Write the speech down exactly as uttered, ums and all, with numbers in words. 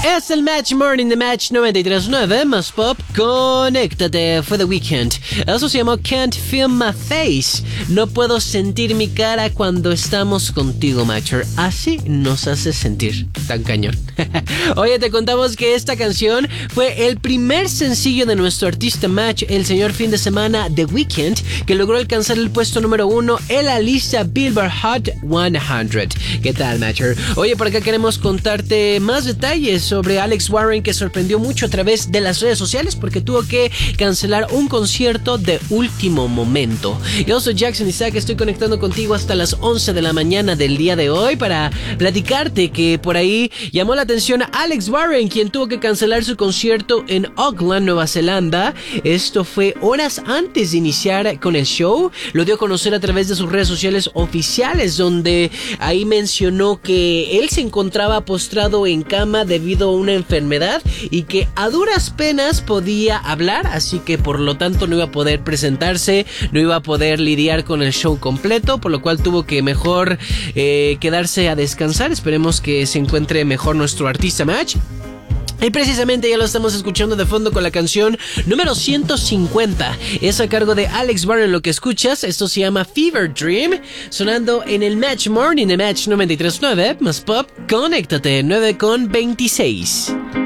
Es el Match Morning de Match noventa y tres punto nueve más pop. Conéctate, fue The Weeknd. Eso se llamó Can't Feel My Face. No puedo sentir mi cara cuando estamos contigo, Matcher. Así nos hace sentir tan cañón. Oye, te contamos que esta canción fue el primer sencillo de nuestro artista Match, el señor fin de semana The Weeknd, que logró alcanzar el puesto número uno en la lista Billboard Hot cien. ¿Qué tal, Matcher? Oye, por acá queremos contarte más detalles sobre Alex Warren, que sorprendió mucho a través de las redes sociales porque tuvo que cancelar un concierto de último momento. Yo soy Jackson Isaac, estoy conectando contigo hasta las once de la mañana del día de hoy para platicarte que por ahí llamó la atención a Alex Warren, quien tuvo que cancelar su concierto en Auckland, Nueva Zelanda. Esto fue horas antes de iniciar con el show. Lo dio a conocer a través de sus redes sociales oficiales, donde ahí mencionó que él se encontraba postrado en cama debido a una enfermedad y que a duras penas podía hablar, así que por lo tanto no iba a poder presentarse, no iba a poder lidiar con el show completo, por lo cual tuvo que mejor eh, quedarse a descansar. Esperemos que se encuentre mejor nuestro artista Match. Y precisamente ya lo estamos escuchando de fondo con la canción número ciento cincuenta. Es a cargo de Alex Warren lo que escuchas. Esto se llama Fever Dream, sonando en el Match Morning de Match noventa y tres punto nueve más pop. Conéctate, nueve con veintiséis.